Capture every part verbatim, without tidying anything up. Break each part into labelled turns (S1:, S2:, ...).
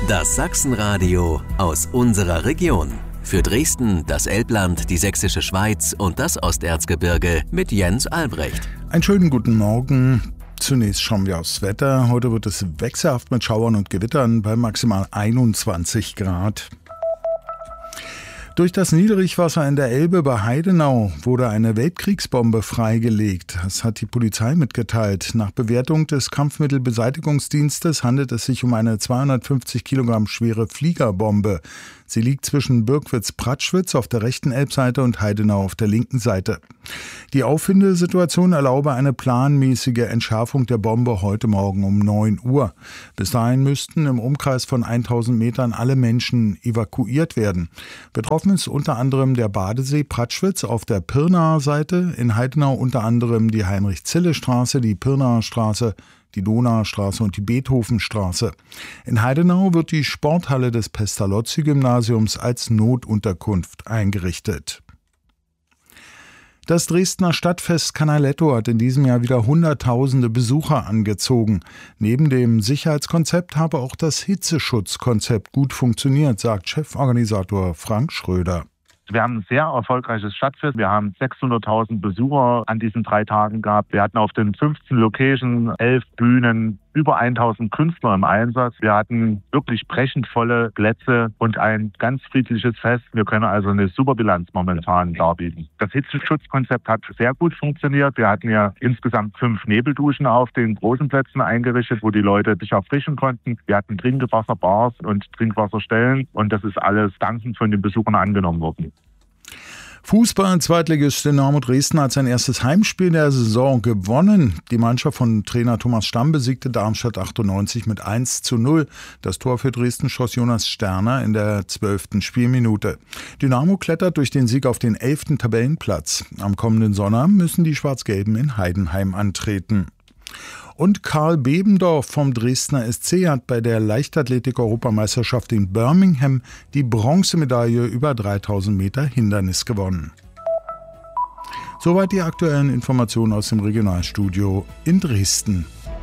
S1: Das Sachsenradio aus unserer Region. Für Dresden, das Elbland, die Sächsische Schweiz und das Osterzgebirge mit Jens Albrecht.
S2: Einen schönen guten Morgen. Zunächst schauen wir aufs Wetter. Heute wird es wechselhaft mit Schauern und Gewittern bei maximal einundzwanzig Grad. Durch das Niedrigwasser in der Elbe bei Heidenau wurde eine Weltkriegsbombe freigelegt. Das hat die Polizei mitgeteilt. Nach Bewertung des Kampfmittelbeseitigungsdienstes handelt es sich um eine zweihundertfünfzig Kilogramm schwere Fliegerbombe. Sie liegt zwischen Birkwitz-Pratschwitz auf der rechten Elbseite und Heidenau auf der linken Seite. Die Auffindesituation erlaube eine planmäßige Entschärfung der Bombe heute Morgen um neun Uhr. Bis dahin müssten im Umkreis von tausend Metern alle Menschen evakuiert werden. Betroffen ist unter anderem der Badesee Pratschwitz auf der Pirnaer Seite, in Heidenau unter anderem die Heinrich-Zille-Straße, die Pirnaer Straße, die Donauer Straße und die Beethovenstraße. In Heidenau wird die Sporthalle des Pestalozzi-Gymnasiums als Notunterkunft eingerichtet. Das Dresdner Stadtfest Canaletto hat in diesem Jahr wieder Hunderttausende Besucher angezogen. Neben dem Sicherheitskonzept habe auch das Hitzeschutzkonzept gut funktioniert, sagt Cheforganisator Frank Schröder.
S3: Wir haben ein sehr erfolgreiches Stadtfest. Wir haben sechshunderttausend Besucher an diesen drei Tagen gehabt. Wir hatten auf den fünfzehn Locations, elf Bühnen, über tausend Künstler im Einsatz. Wir hatten wirklich brechend volle Plätze und ein ganz friedliches Fest. Wir können also eine super Bilanz momentan darbieten. Das Hitzeschutzkonzept hat sehr gut funktioniert. Wir hatten ja insgesamt fünf Nebelduschen auf den großen Plätzen eingerichtet, wo die Leute sich erfrischen konnten. Wir hatten Trinkwasserbars und Trinkwasserstellen und das ist alles dankend von den Besuchern angenommen worden.
S2: Fußball-Zweitligist Dynamo Dresden hat sein erstes Heimspiel der Saison gewonnen. Die Mannschaft von Trainer Thomas Stamm besiegte Darmstadt achtundneunzig mit eins zu null. Das Tor für Dresden schoss Jonas Sterner in der zwölften Spielminute. Dynamo klettert durch den Sieg auf den elften Tabellenplatz. Am kommenden Sonntag müssen die Schwarz-Gelben in Heidenheim antreten. Und Karl Bebendorf vom Dresdner S C hat bei der Leichtathletik-Europameisterschaft in Birmingham die Bronzemedaille über dreitausend Meter Hindernis gewonnen. Soweit die aktuellen Informationen aus dem Regionalstudio in Dresden.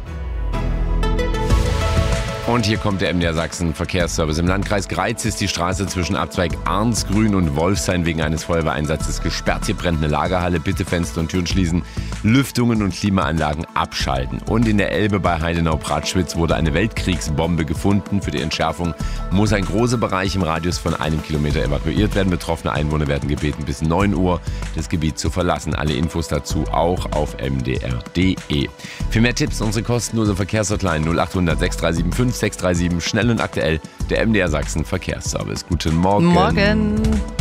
S4: Und hier kommt der M D R Sachsen Verkehrsservice. Im Landkreis Greiz ist die Straße zwischen Abzweig Arnsgrün und Wolfshain wegen eines Feuerwehreinsatzes gesperrt. Hier brennt eine Lagerhalle. Bitte Fenster und Türen schließen, Lüftungen und Klimaanlagen abschalten. Und in der Elbe bei Heidenau-Pratschwitz wurde eine Weltkriegsbombe gefunden. Für die Entschärfung muss ein großer Bereich im Radius von einem Kilometer evakuiert werden. Betroffene Einwohner werden gebeten, bis neun Uhr das Gebiet zu verlassen. Alle Infos dazu auch auf m d r punkt d e. Für mehr Tipps unsere kostenlose Verkehrshotline null achthundert sechs drei sieben fünf sechs drei sieben, schnell und aktuell, der M D R Sachsen Verkehrsservice. Guten Morgen.
S5: Morgen.